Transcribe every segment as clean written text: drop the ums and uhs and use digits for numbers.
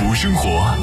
福生活。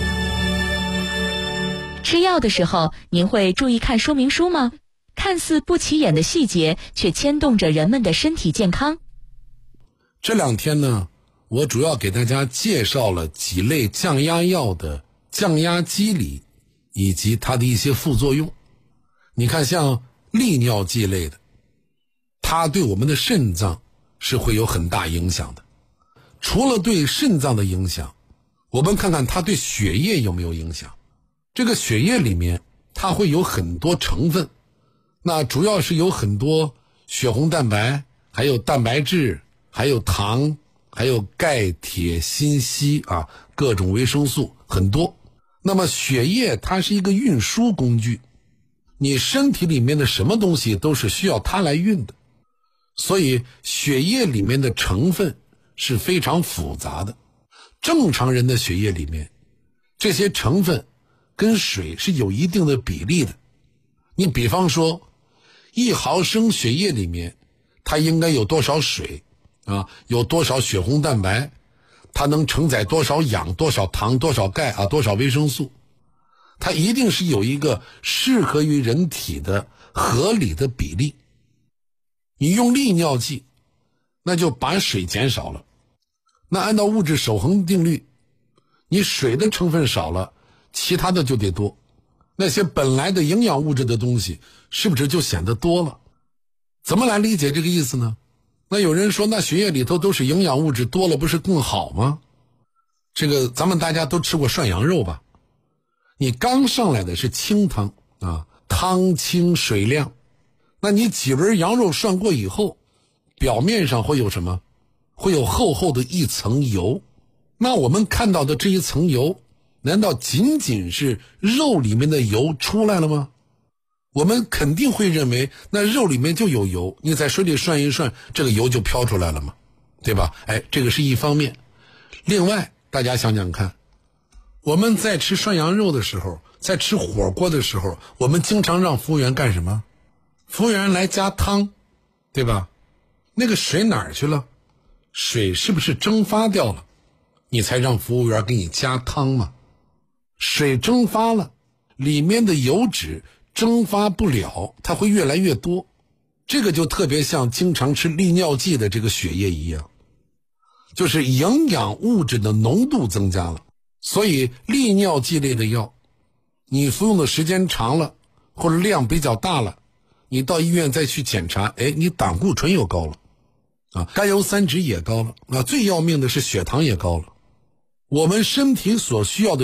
吃药的时候，您会注意看说明书吗？看似不起眼的细节，却牵动着人们的身体健康。 这两天呢，我主要给大家介绍了几类降压药的降压机理以及它的一些副作用。你看，像利尿剂类的，它对我们的肾脏是会有很大影响的。除了对肾脏的影响，我们看看它对血液有没有影响。这个血液里面它会有很多成分，那主要是有很多血红蛋白，还有蛋白质，还有糖，还有钙、铁、锌、硒啊，各种维生素很多。那么血液它是一个运输工具，你身体里面的什么东西都是需要它来运的，所以血液里面的成分是非常复杂的。正常人的血液里面，这些成分跟水是有一定的比例的。你比方说1毫升血液里面它应该有多少水啊，有多少血红蛋白，它能承载多少氧，多少糖，多少钙啊，多少维生素，它一定是有一个适合于人体的合理的比例。你用利尿剂，那就把水减少了。那按照物质守恒定律，你水的成分少了，其他的就得多。那些本来的营养物质的东西是不是就显得多了？怎么来理解这个意思呢？那有人说，那血液里头都是营养物质，多了不是更好吗？这个咱们大家都吃过涮羊肉吧？你刚上来的是清汤啊，汤清水亮。那你几轮羊肉涮过以后，表面上会有什么？会有厚厚的一层油。那我们看到的这一层油，难道仅仅是肉里面的油出来了吗？我们肯定会认为那肉里面就有油，你在水里涮一涮，这个油就飘出来了嘛，对吧？这个是一方面。另外大家想想看，我们在吃涮羊肉的时候，在吃火锅的时候，我们经常让服务员干什么？服务员来加汤，对吧？那个水哪儿去了？水是不是蒸发掉了？你才让服务员给你加汤嘛。水蒸发了，里面的油脂蒸发不了，它会越来越多。这个就特别像经常吃利尿剂的这个血液一样，就是营养物质的浓度增加了。所以利尿剂类的药，你服用的时间长了，或者量比较大了，你到医院再去检查，你胆固醇又高了啊，甘油三酯也高了啊，最要命的是血糖也高了。我们身体所需要的